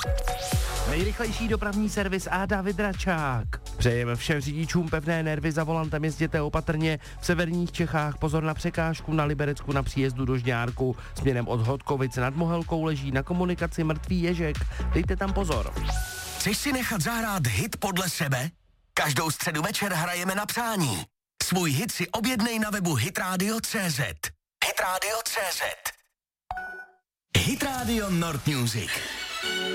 Nejrychlejší dopravní servis a David Račák. Přejeme všem řidičům pevné nervy, za volantem jezděte opatrně. V severních Čechách pozor na překážku na Liberecku na příjezdu do Žďárku. Směrem od Hodkovic nad Mohelkou leží na komunikaci mrtvý ježek. Dejte tam pozor. Chceš si nechat zahrát hit podle sebe? Každou středu večer hrajeme na přání. Svůj hit si objednej na webu hitradio.cz. Hitradio.cz. Hit Radio Nord Music.